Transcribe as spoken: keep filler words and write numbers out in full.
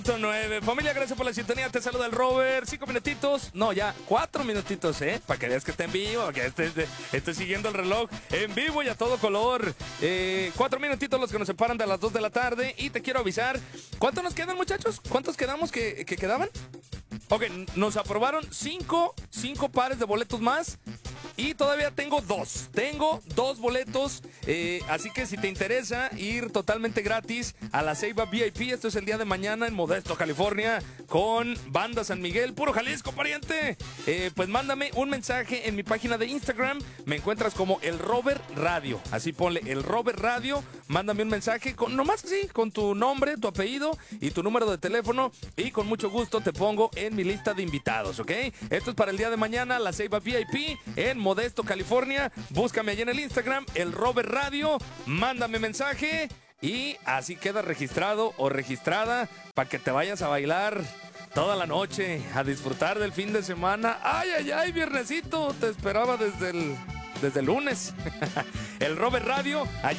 nueve. Familia, gracias por la sintonía. Te saluda el Robert. Cinco minutitos. No, ya cuatro minutitos, ¿eh? Para que veas que está en vivo, para que estés, estés siguiendo el reloj en vivo y a todo color. Eh, cuatro minutitos los que nos separan de las dos de la tarde. Y te quiero avisar. ¿Cuántos nos quedan, muchachos? ¿Cuántos quedamos que, que quedaban? Ok, nos aprobaron cinco, cinco pares de boletos más. Y todavía tengo dos. Tengo dos boletos. Eh, así que si te interesa ir totalmente gratis a la Ceiba V I P, esto es el día de mañana en Modesto, California, con Banda San Miguel, puro Jalisco, pariente. Eh, pues mándame un mensaje en mi página de Instagram. Me encuentras como el Robert Radio. Así ponle el Robert Radio. Mándame un mensaje con nomás así, con tu nombre, tu apellido y tu número de teléfono. Y con mucho gusto te pongo en mi lista de invitados, ¿ok? Esto es para el día de mañana, la Ceiba V I P en Modesto, California. Búscame allí en el Instagram, el Robert Radio. Mándame mensaje y así queda registrado o registrada para que te vayas a bailar toda la noche, a disfrutar del fin de semana. Ay, ay, ay, viernesito, te esperaba desde el, desde el lunes. El Robert Radio, allí